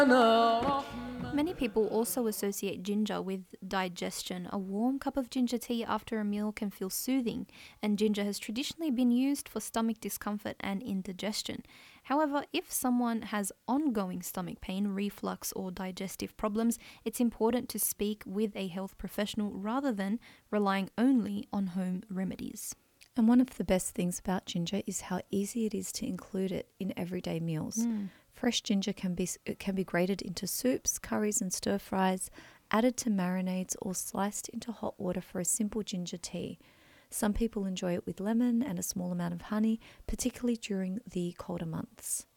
Many people also associate ginger with digestion. A warm cup of ginger tea after a meal can feel soothing, and ginger has traditionally been used for stomach discomfort and indigestion. However, if someone has ongoing stomach pain, reflux, or digestive problems, it's important to speak with a health professional rather than relying only on home remedies. And one of the best things about ginger is how easy it is to include it in everyday meals. Fresh ginger can be grated into soups, curries and stir fries, added to marinades or sliced into hot water for a simple ginger tea. Some people enjoy it with lemon and a small amount of honey, particularly during the colder months.